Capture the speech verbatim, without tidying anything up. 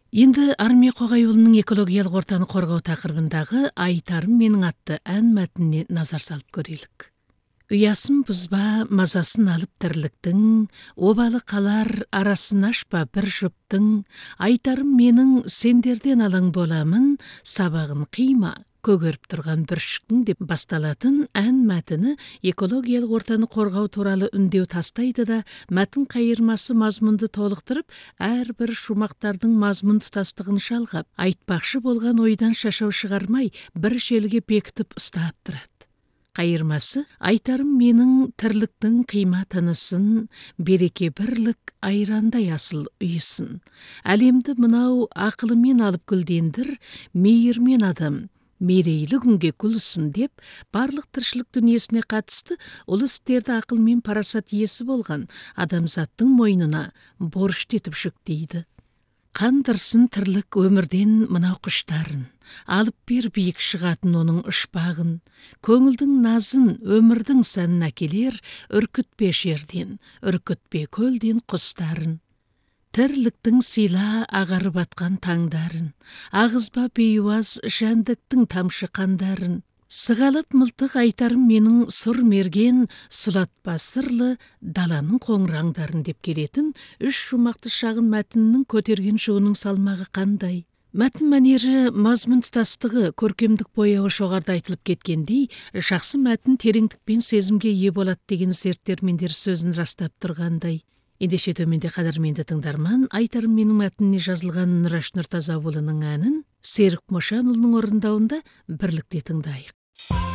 Енді Армия Қоғайұлының экологиялық ортаны қорғау тақырыбындағы «Айтарым менің» атты ән мәтініне назар салып көрелік. Ұясын бұзба, мазасын алып тірліктің, обалы қалар арасын ашпа бір жұптың, айтарым менің сендерден алаң боламын, сабағын қима, көгеріп тұрған бүршіктің деп басталатын ән мәтіні экологиялық ортаны қорғау туралы үндеу тастайды да, мәтін қайырмасы мазмұнды толықтырып, әрбір шумақтардың мазмұн тұтастығын шалғап, айтпақшы болған ойдан шашау шығармай, бір желіге бекітіп ұстап тұрады. Қайырмасы айтарым менің тірліктің қима тынысын, береке бірлік айрандай асыл үйісін. Әлемді мынау ақылымен алып гүлдендір, мейірмен адам, мерейлі күнге гүлсін деп, барлық тіршілік дүниесіне қатысты ұлы істерді ақылмен парасат иесі болған адамзаттың мойнына борышты етіп жүктейді. Қандырсын тірлік өмірден мынау құштарын, алып бер биік шығатын оның ұшпағын, көңілдің назын, өмірдің сәнін әкелер, үркітпе жерден, үркітпе көлден құстарын. Тірліктің сыйла ағарып атқан таңдарын, ағызба бейуаз жәндіктің тамшы қандарын. Сығалып мылтық айтарым менің сұр мерген, сұлатпа сырлы даланың қоңыраңдарын деп келетін үш шумақты шағын мәтіннің көтерген жуының салмағы қандай. Мәтін мәнері, мазмұн тұтастығы, көркемдік бояуы жоғарыда айтылып кеткендей, жақсы мәтін тереңдік пен сезімге ие болады деген зерттелмендер сөзін растап тұрғандай. Ендеше төменде қадірменді тыңдарман, айтарым менің мәтініне жазылған Нұраш Нұртазаұлының әнін Серік Мошанұлының орындауында бірлікте тыңдайық.